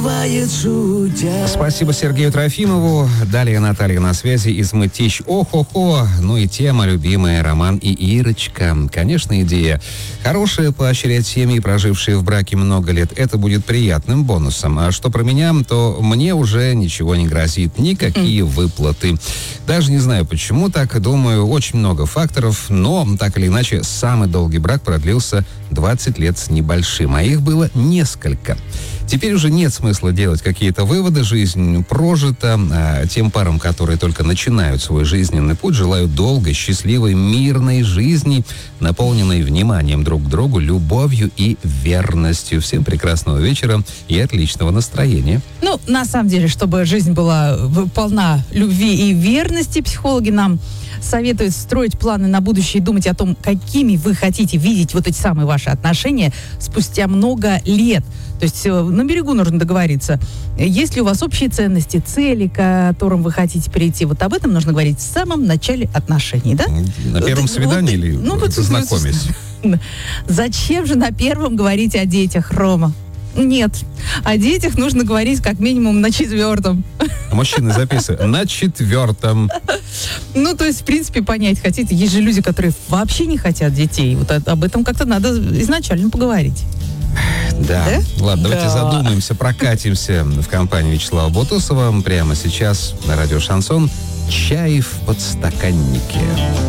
бывает шутя. Спасибо Сергею Трофимову. Далее Наталья на связи из Мытищ. Ох-хо-хо. Ну и тема любимая. Роман и Ирочка. Конечно, идея хорошая. Поощрять семьи, прожившие в браке много лет. Это будет приятным бонусом. А что про меня, то мне уже ничего не грозит. Никакие выплаты. Даже не знаю, почему так. Думаю, очень много факторов. Но, так или иначе, самый долгий брак продлился 20 лет с небольшим. А их было несколько. Теперь уже нет смысла делать какие-то выводы. Жизнь прожита. А тем парам, которые только начинают свой жизненный путь, желаю долгой, счастливой, мирной жизни, наполненной вниманием друг к другу, любовью и верностью. Всем прекрасного вечера и отличного настроения. Ну, на самом деле, чтобы жизнь была полна любви и верности, психологи нам советуют строить планы на будущее и думать о том, какими вы хотите видеть вот эти самые ваши отношения спустя много лет. То есть на берегу нужно договориться. Есть ли у вас общие ценности, цели, к которым вы хотите перейти? Вот об этом нужно говорить в самом начале отношений, да? На первом свидании или знакомясь? Зачем же на первом говорить о детях, Рома? Нет. О детях нужно говорить как минимум на 4-м. Мужчины записывают. На 4-м. Ну, то есть, в принципе, понять хотите. Есть же люди, которые вообще не хотят детей. Вот об этом как-то надо изначально поговорить. Да. Ладно, давайте задумаемся, прокатимся в компании Вячеслава Бутусова. Прямо сейчас на радио «Шансон» «Чай в подстаканнике».